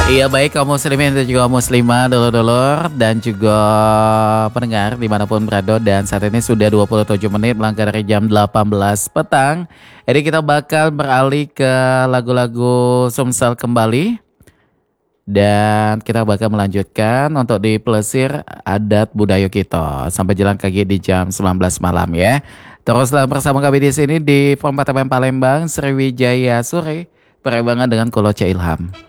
Iya baik kaum muslimin dan juga muslimah, dulur-dulur dan juga pendengar dimanapun berada, dan saat ini sudah 27 menit melangkah dari jam 18 petang. Jadi kita bakal beralih ke lagu-lagu Sumsel kembali, dan kita bakal melanjutkan untuk di Plesir Adat Budaya kita sampai jalan kaki di jam 19 malam ya. Teruslah bersama kami di sini di Format FM Palembang Sriwijaya Sore, perebangan dengan Koloce Ilham.